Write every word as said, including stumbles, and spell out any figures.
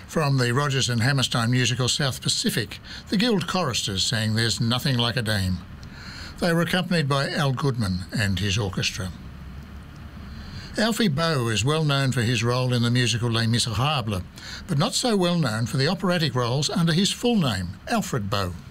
From the Rodgers and Hammerstein musical South Pacific, the Guild choristers sang There's Nothing Like a Dame. They were accompanied by Al Goodman and his orchestra. Alfie Boe is well known for his role in the musical Les Miserables, but not so well known for the operatic roles under his full name, Alfred Boe.